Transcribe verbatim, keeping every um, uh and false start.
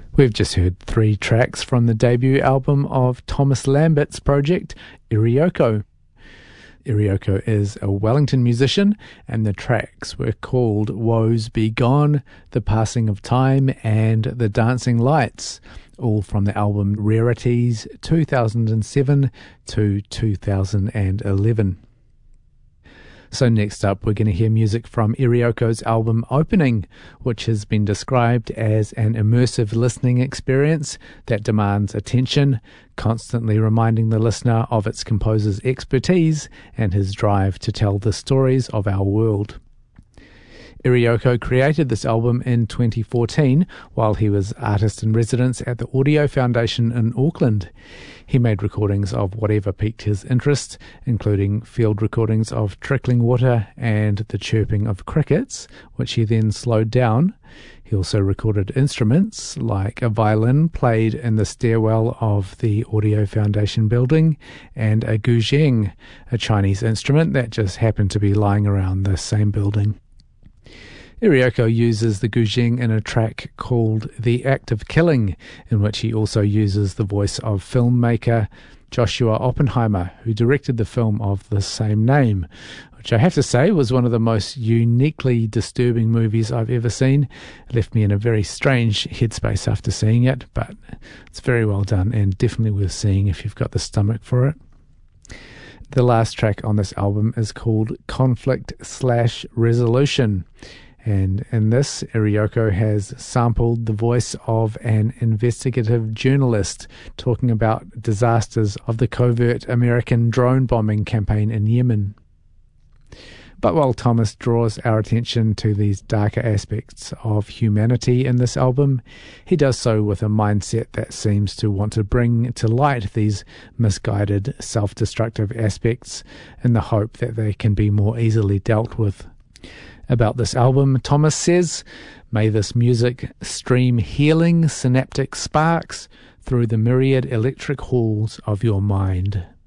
We've just heard three tracks from the debut album of Thomas Lambert's project, Irioko. Irioko is a Wellington musician, and the tracks were called Woes Be Gone, The Passing of Time, and The Dancing Lights, all from the album Rarities two thousand seven to two thousand eleven. So next up, we're going to hear music from Irioko's album Opening, which has been described as an immersive listening experience that demands attention, constantly reminding the listener of its composer's expertise and his drive to tell the stories of our world. Irioko created this album in twenty fourteen while he was artist in residence at the Audio Foundation in Auckland. He made recordings of whatever piqued his interest, including field recordings of trickling water and the chirping of crickets, which he then slowed down. He also recorded instruments like a violin played in the stairwell of the Audio Foundation building and a guzheng, a Chinese instrument that just happened to be lying around the same building. Irioko uses the guzheng in a track called The Act of Killing, in which he also uses the voice of filmmaker Joshua Oppenheimer, who directed the film of the same name, which I have to say was one of the most uniquely disturbing movies I've ever seen. It left me in a very strange headspace after seeing it, but it's very well done and definitely worth seeing if you've got the stomach for it. The last track on this album is called Conflict Slash Resolution. And in this, Irioko has sampled the voice of an investigative journalist talking about disasters of the covert American drone bombing campaign in Yemen. But while Thomas draws our attention to these darker aspects of humanity in this album, he does so with a mindset that seems to want to bring to light these misguided, self-destructive aspects in the hope that they can be more easily dealt with. About this album, Thomas says, "May this music stream healing synaptic sparks through the myriad electric halls of your mind."